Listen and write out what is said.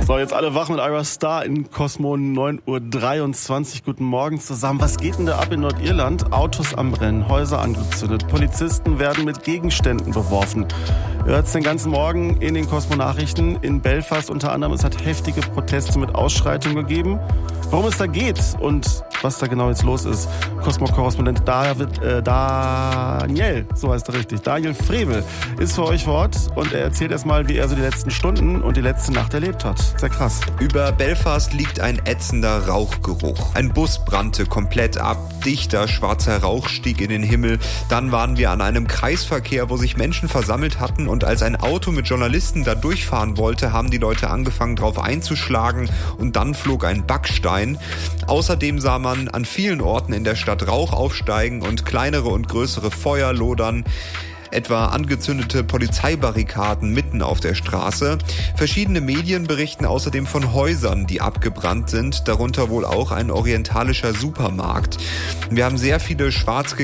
So, jetzt alle wach mit Ira Star in Cosmo 9:23 Uhr. Guten Morgen zusammen. Was geht denn da ab in Nordirland? Autos am Brennen, Häuser angezündet, Polizisten werden mit Gegenständen beworfen. Ihr hört es den ganzen Morgen in den Cosmo-Nachrichten. In Belfast unter anderem, es hat heftige Proteste mit Ausschreitungen gegeben. Worum es da geht und was da genau jetzt los ist, Cosmo-Korrespondent Daniel, so heißt er richtig, Daniel Frevel, ist für euch vor Ort und er erzählt erstmal, wie er so die letzten Stunden und die letzte Nacht erlebt hat. Sehr krass. Über Belfast liegt ein ätzender Rauchgeruch. Ein Bus brannte komplett ab, dichter schwarzer Rauch stieg in den Himmel. Dann waren wir an einem Kreisverkehr, wo sich Menschen versammelt hatten und als ein Auto mit Journalisten da durchfahren wollte, haben die Leute angefangen drauf einzuschlagen und dann flog ein Backstein. Außerdem sah man an vielen Orten in der Stadt Rauch aufsteigen und kleinere und größere Feuer lodern. Etwa angezündete Polizeibarrikaden mitten auf der Straße. Verschiedene Medien berichten außerdem von Häusern, die abgebrannt sind, darunter wohl auch ein orientalischer Supermarkt. Wir haben sehr viele schwarz